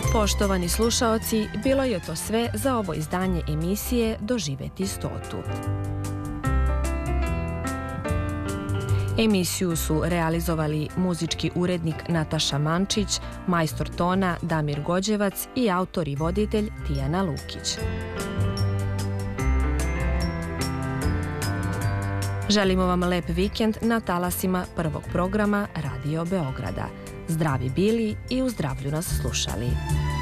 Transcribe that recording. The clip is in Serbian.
Poštovani slušaoci, bilo je to sve za ovo izdanje emisije Doživeti 100. Emisiju su realizovali muzički urednik Nataša Mančić, majstor tona Damir Gođevac i autor i voditelj Tijana Lukić. Želimo vam lep vikend na talasima prvog programa Radio Beograda. Zdravi bili i u zdravlju nas slušali.